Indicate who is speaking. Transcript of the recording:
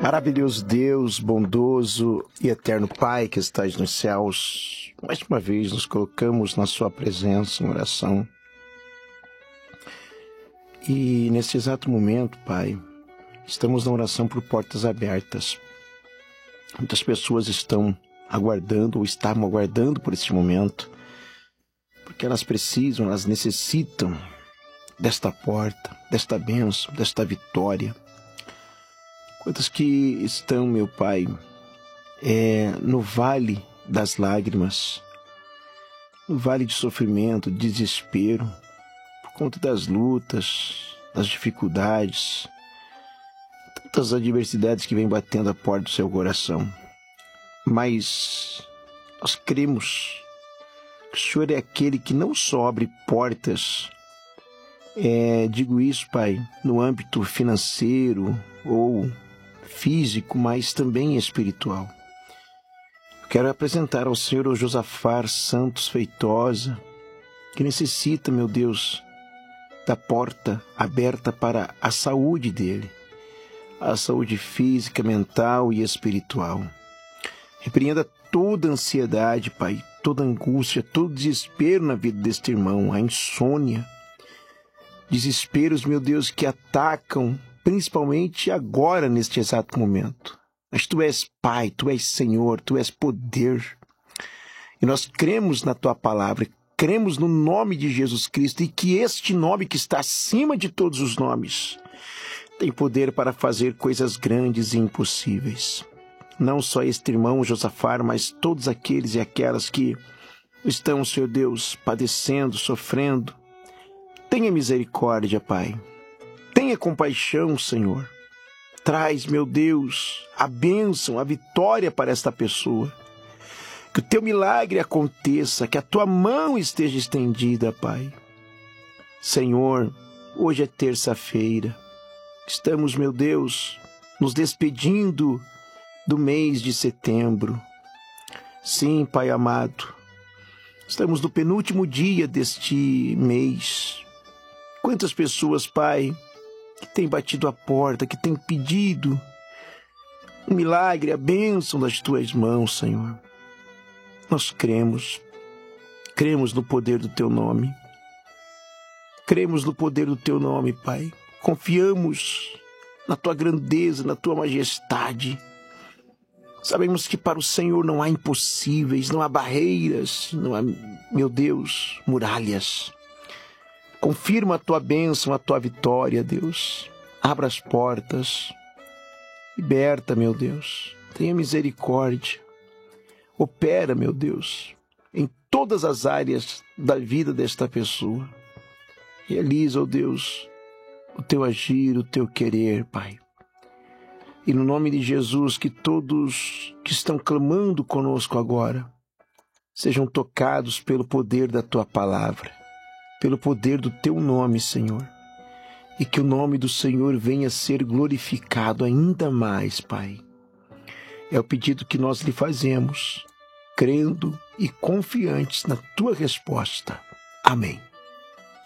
Speaker 1: Maravilhoso Deus, bondoso e eterno Pai que estás nos céus, mais uma vez nos colocamos na sua presença em oração. E nesse exato momento, Pai, estamos na oração por portas abertas. Muitas pessoas estão aguardando ou estavam aguardando por este momento, porque elas precisam, elas necessitam desta porta, desta bênção, desta vitória. Quantas que estão, meu Pai, no vale das lágrimas, no vale de sofrimento, de desespero, por conta das lutas, das dificuldades, tantas adversidades que vêm batendo a porta do seu coração. Mas nós cremos que o Senhor é aquele que não só abre portas, digo isso, Pai, no âmbito financeiro ou físico, mas também espiritual. Eu quero apresentar ao Senhor o Josafar Santos Feitosa, que necessita, meu Deus, da porta aberta para a saúde dele, a saúde física, mental e espiritual. Repreenda toda ansiedade, Pai, toda angústia, todo desespero na vida deste irmão, a insônia, desesperos, meu Deus, que atacam principalmente agora, neste exato momento. Mas Tu és Pai, Tu és Senhor, Tu és poder. E nós cremos na Tua palavra, cremos no nome de Jesus Cristo e que este nome que está acima de todos os nomes tem poder para fazer coisas grandes e impossíveis. Não só este irmão Josafar, mas todos aqueles e aquelas que estão, Senhor Deus, padecendo, sofrendo. Tenha misericórdia, Pai. Tenha compaixão, Senhor. Traz, meu Deus, a bênção, a vitória para esta pessoa. Que o Teu milagre aconteça, que a Tua mão esteja estendida, Pai. Senhor, hoje é terça-feira. Estamos, meu Deus, nos despedindo do mês de setembro. Sim, Pai amado, estamos no penúltimo dia deste mês. Quantas pessoas, Pai, que têm batido a porta, que têm pedido um milagre, a bênção das Tuas mãos, Senhor. Nós cremos no poder do Teu nome. Cremos no poder do Teu nome, Pai. Confiamos na Tua grandeza, na Tua majestade. Sabemos que para o Senhor não há impossíveis, não há barreiras, não há, meu Deus, muralhas. Confirma a Tua bênção, a Tua vitória, Deus. Abra as portas. Liberta, meu Deus. Tenha misericórdia. Opera, meu Deus, em todas as áreas da vida desta pessoa. Realiza, ó Deus, o Teu agir, o Teu querer, Pai. E no nome de Jesus, que todos que estão clamando conosco agora sejam tocados pelo poder da Tua palavra, pelo poder do Teu nome, Senhor. E que o nome do Senhor venha a ser glorificado ainda mais, Pai. É o pedido que nós lhe fazemos, crendo e confiantes na Tua resposta. Amém.